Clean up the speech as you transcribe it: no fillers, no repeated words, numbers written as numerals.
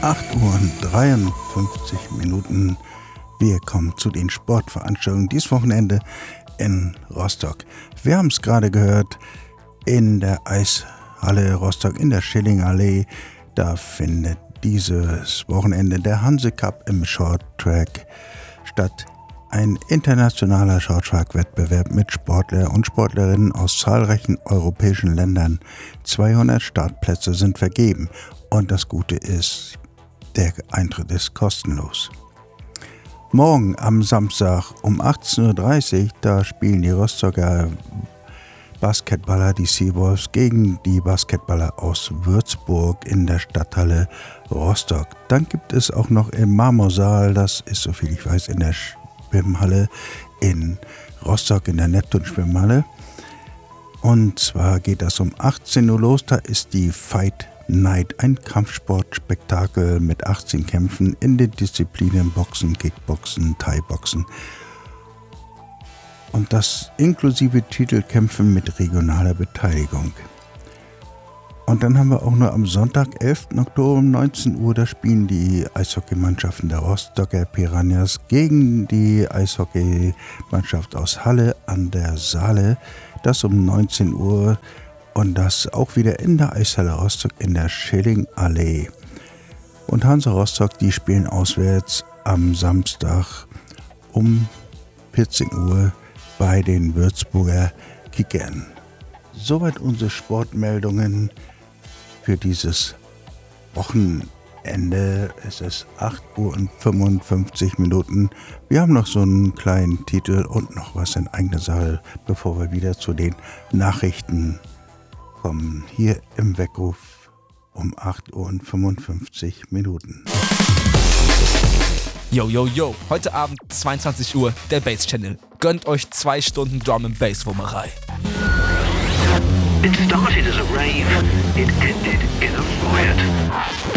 8:53 Uhr. Wir kommen zu den Sportveranstaltungen dieses Wochenende in Rostock. Wir haben es gerade gehört, in der Eishalle Rostock in der Schillingallee. Da findet dieses Wochenende der Hanse Cup im Shorttrack statt. Ein internationaler Shorttrack-Wettbewerb mit Sportler und Sportlerinnen aus zahlreichen europäischen Ländern. 200 Startplätze sind vergeben und das Gute ist, der Eintritt ist kostenlos. Morgen am Samstag um 18:30 Uhr, da spielen die Rostocker Basketballer, die Seawolves, gegen die Basketballer aus Würzburg in der Stadthalle Rostock. Dann gibt es auch noch im Marmorsaal, das ist, soviel ich weiß, in der Schwimmhalle in Rostock, in der Neptun-Schwimmhalle. Und zwar geht das um 18 Uhr los, da ist die Fight Night, ein Kampfsportspektakel mit 18 Kämpfen in den Disziplinen Boxen, Kickboxen, Thai-Boxen. Und das inklusive Titelkämpfen mit regionaler Beteiligung. Und dann haben wir auch noch am Sonntag, 11. Oktober um 19 Uhr, da spielen die Eishockeymannschaften der Rostocker Piranhas gegen die Eishockeymannschaft aus Halle an der Saale. Das um 19 Uhr und das auch wieder in der Eishalle Rostock in der Schillingallee. Und Hansa Rostock, die spielen auswärts am Samstag um 14 Uhr bei den Würzburger Kickern. Soweit unsere Sportmeldungen für dieses Wochenende. Es ist 8:55 Uhr. Wir haben noch so einen kleinen Titel und noch was in eigener Sache, bevor wir wieder zu den Nachrichten kommen. Hier im Weckruf um 8:55 Uhr. Yo, yo, yo, heute Abend 22 Uhr, der Bass Channel. Gönnt euch 2 Stunden Drum and Bass Wummerei. It started as a rave, it ended in a riot.